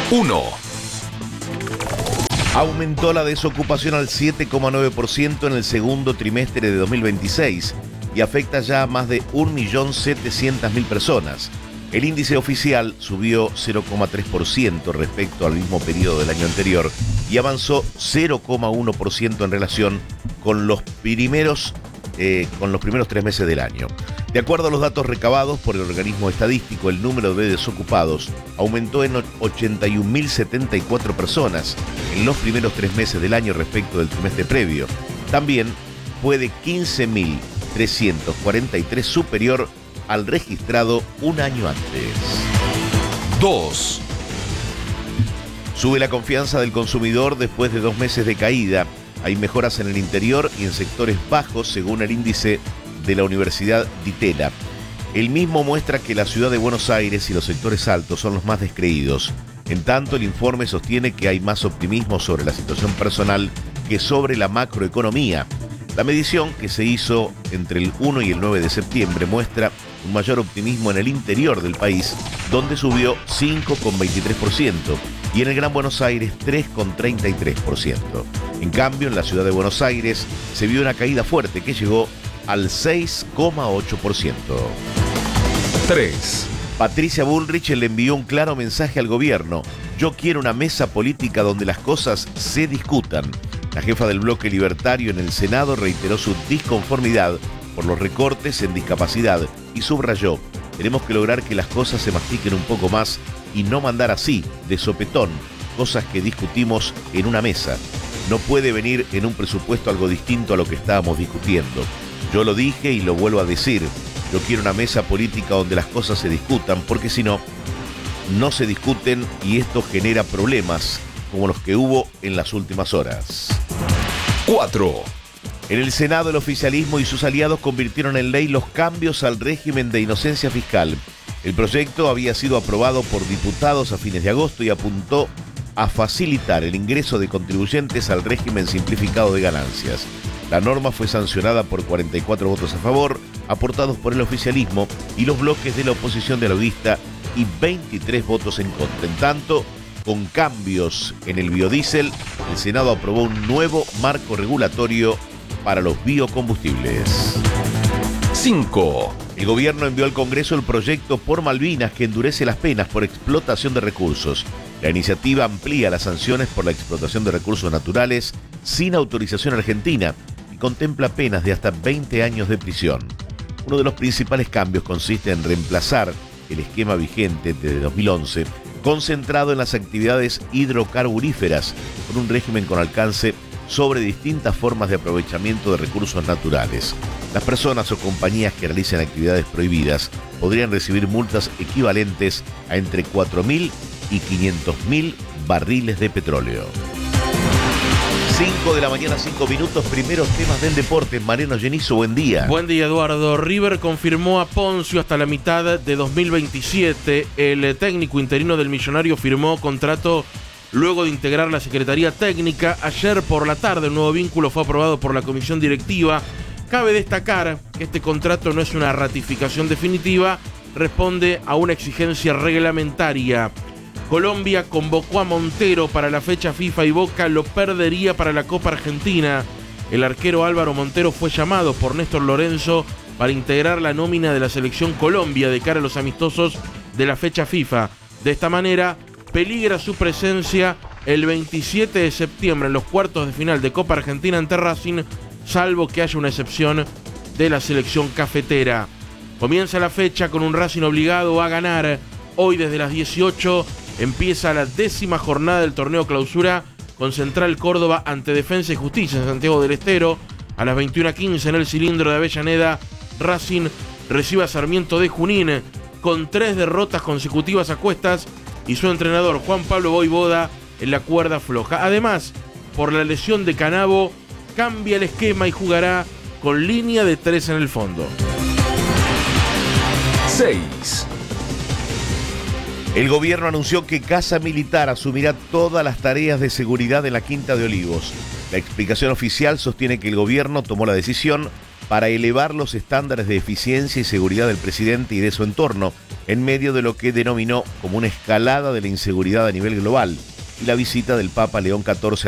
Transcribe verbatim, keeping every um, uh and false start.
uno. Aumentó la desocupación al siete coma nueve por ciento en el segundo trimestre de dos mil veintiséis y afecta ya a más de un millón setecientas mil personas. El índice oficial subió cero coma tres por ciento respecto al mismo periodo del año anterior y avanzó cero coma uno por ciento en relación con los primeros, eh, con los primeros tres meses del año. De acuerdo a los datos recabados por el organismo estadístico, el número de desocupados aumentó en ochenta y un mil setenta y cuatro personas en los primeros tres meses del año respecto del trimestre previo. También fue de quince mil trescientos cuarenta y tres superior al registrado un año antes. dos. Sube la confianza del consumidor después de dos meses de caída. Hay mejoras en el interior y en sectores bajos según el índice de la Universidad Di Tella. El mismo muestra que la ciudad de Buenos Aires y los sectores altos son los más descreídos. En tanto, el informe sostiene que hay más optimismo sobre la situación personal que sobre la macroeconomía. La medición que se hizo entre el uno y el nueve de septiembre muestra un mayor optimismo en el interior del país, donde subió cinco coma veintitrés por ciento, y en el Gran Buenos Aires tres coma treinta y tres por ciento. En cambio, en la ciudad de Buenos Aires se vio una caída fuerte que llegó al seis coma ocho por ciento. tres. Patricia Bullrich le envió un claro mensaje al gobierno. Yo quiero una mesa política donde las cosas se discutan. La jefa del bloque libertario en el Senado reiteró su disconformidad por los recortes en discapacidad y subrayó: tenemos que lograr que las cosas se mastiquen un poco más y no mandar así, de sopetón, cosas que discutimos en una mesa. No puede venir en un presupuesto algo distinto a lo que estábamos discutiendo. Yo lo dije y lo vuelvo a decir. Yo quiero una mesa política donde las cosas se discutan, porque si no, no se discuten y esto genera problemas como los que hubo en las últimas horas. cuatro. En el Senado, el oficialismo y sus aliados convirtieron en ley los cambios al régimen de inocencia fiscal. El proyecto había sido aprobado por diputados a fines de agosto y apuntó a facilitar el ingreso de contribuyentes al régimen simplificado de ganancias. La norma fue sancionada por cuarenta y cuatro votos a favor, aportados por el oficialismo y los bloques de la oposición dialoguista, y veintitrés votos en contra. En tanto, con cambios en el biodiesel, el Senado aprobó un nuevo marco regulatorio para los biocombustibles. cinco. El gobierno envió al Congreso el proyecto por Malvinas que endurece las penas por explotación de recursos. La iniciativa amplía las sanciones por la explotación de recursos naturales sin autorización argentina y contempla penas de hasta veinte años de prisión. Uno de los principales cambios consiste en reemplazar el esquema vigente desde dos mil once, concentrado en las actividades hidrocarburíferas, con un régimen con alcance sobre distintas formas de aprovechamiento de recursos naturales. Las personas o compañías que realicen actividades prohibidas podrían recibir multas equivalentes a entre cuatro mil y quinientos mil barriles de petróleo. cinco de la mañana, cinco minutos, primeros temas del deporte. Mariano Genizo, buen día. Buen día, Eduardo. River confirmó a Poncio hasta la mitad de dos mil veintisiete. El técnico interino del Millonario firmó contrato luego de integrar la Secretaría Técnica. Ayer por la tarde, el nuevo vínculo fue aprobado por la comisión directiva. Cabe destacar que este contrato no es una ratificación definitiva, responde a una exigencia reglamentaria. Colombia convocó a Montero para la fecha FIFA y Boca lo perdería para la Copa Argentina. El arquero Álvaro Montero fue llamado por Néstor Lorenzo para integrar la nómina de la selección Colombia de cara a los amistosos de la fecha FIFA. De esta manera, peligra su presencia el veintisiete de septiembre en los cuartos de final de Copa Argentina ante Racing, salvo que haya una excepción de la selección cafetera. Comienza la fecha con un Racing obligado a ganar. Hoy desde las dieciocho empieza la décima jornada del torneo clausura con Central Córdoba ante Defensa y Justicia en Santiago del Estero. A las veintiuna quince en el cilindro de Avellaneda, Racing recibe a Sarmiento de Junín con tres derrotas consecutivas a cuestas y su entrenador Juan Pablo Voivoda en la cuerda floja. Además, por la lesión de Canavo, cambia el esquema y jugará con línea de tres en el fondo. seis. El gobierno anunció que Casa Militar asumirá todas las tareas de seguridad en la Quinta de Olivos. La explicación oficial sostiene que el gobierno tomó la decisión para elevar los estándares de eficiencia y seguridad del presidente y de su entorno, en medio de lo que denominó como una escalada de la inseguridad a nivel global, y la visita del Papa León catorce